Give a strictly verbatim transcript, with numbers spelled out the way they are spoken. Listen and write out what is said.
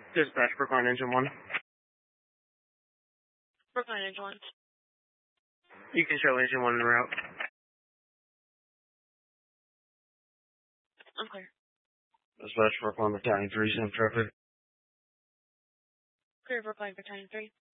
Dispatch, Brookline Engine one. Brookline Engine one. You can show Engine one en route. I'm clear. Dispatch, Brookline Battalion three, same traffic. Clear Brookline Battalion three.